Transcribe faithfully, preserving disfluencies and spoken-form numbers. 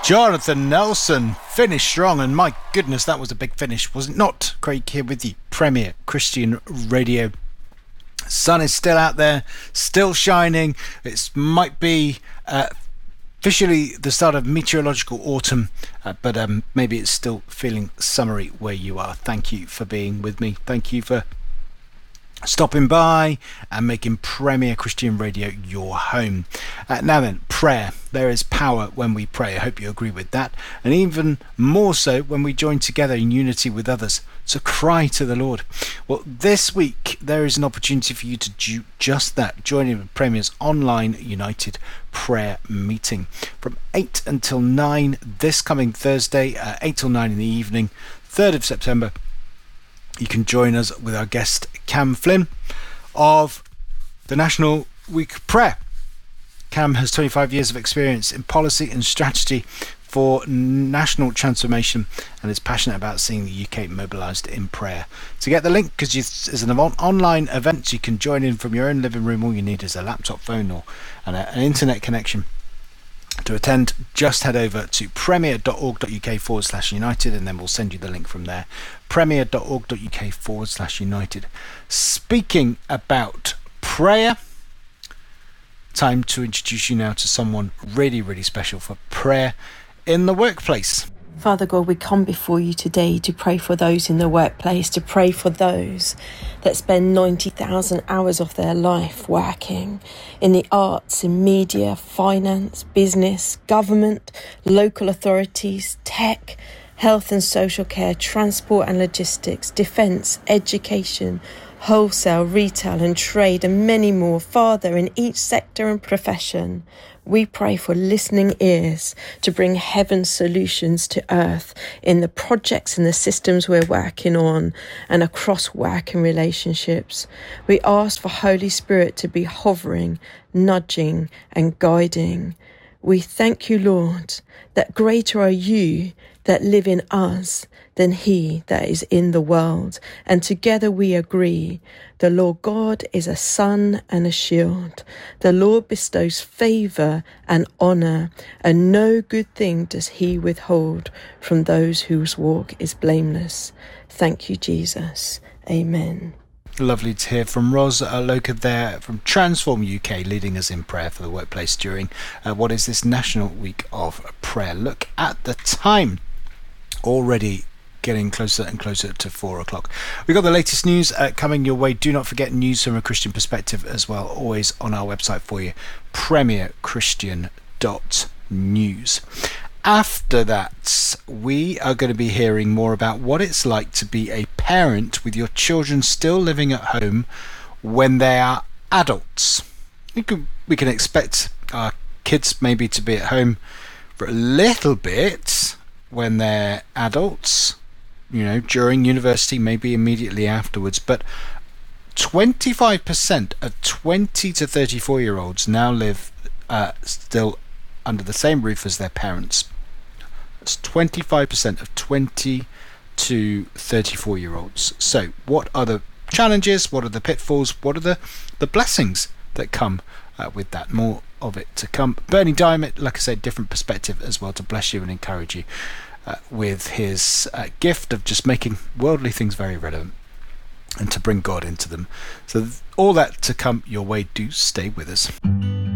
Jonathan Nelson finished strong, and my goodness, that was a big finish, was it not? Craig here with you, Premier Christian Radio. Sun is still out there, still shining. It might be uh, officially the start of meteorological autumn, uh, but um, maybe it's still feeling summery where you are. Thank you for being with me. Thank you for stopping by and making Premier Christian Radio your home. Uh, now then, prayer. There is power when we pray. I hope you agree with that. And even more so when we join together in unity with others to cry to the Lord. Well, this week there is an opportunity for you to do just that. Join in with Premier's online United prayer meeting from eight until nine this coming Thursday, uh, eight till nine in the evening, third of September. You can join us with our guest Cam Flynn of the National Week of Prayer. Cam has twenty-five years of experience in policy and strategy for national transformation and is passionate about seeing the U K mobilised in prayer. To get the link, because it's an online event, you can join in from your own living room. All you need is a laptop phone or an, an internet connection. To attend, just head over to premier.org.uk forward slash united and then we'll send you the link from there. premier.org.uk forward slash united. Speaking about prayer, time to introduce you now to someone really, really special for prayer in the workplace. Father God, we come before you today to pray for those in the workplace, to pray for those that spend ninety thousand hours of their life working in the arts, in media, finance, business, government, local authorities, tech, health and social care, transport and logistics, defence, education, wholesale, retail and trade, and many more. Father, in each sector and profession, we pray for listening ears to bring heaven's solutions to earth in the projects and the systems we're working on and across work and relationships. We ask for Holy Spirit to be hovering, nudging and guiding. We thank you, Lord, that greater are you that live in us than he that is in the world. And together we agree, the Lord God is a sun and a shield. The Lord bestows favour and honour, and no good thing does he withhold from those whose walk is blameless. Thank you, Jesus. Amen. Lovely to hear from Ros Loka there from Transform U K, leading us in prayer for the workplace during uh, what is this National Week of Prayer. Look at the time. Already getting closer and closer to four o'clock. We've got the latest news uh, coming your way. Do not forget news from a Christian perspective as well, always on our website for you, premier christian dot news. After that, we are going to be hearing more about what it's like to be a parent with your children still living at home when they are adults. We can, we can expect our kids maybe to be at home for a little bit when they're adults, you know, during university, maybe immediately afterwards, but twenty-five percent of twenty to thirty-four year olds now live uh, still under the same roof as their parents. It's twenty-five percent of twenty to thirty-four year olds. So what are the challenges? What are the pitfalls? What are the, the blessings that come uh, with that? More of it to come. Bernie Diamond, like I said, different perspective as well to bless you and encourage you uh, with his uh, gift of just making worldly things very relevant and to bring God into them. So all that to come your way. Do stay with us.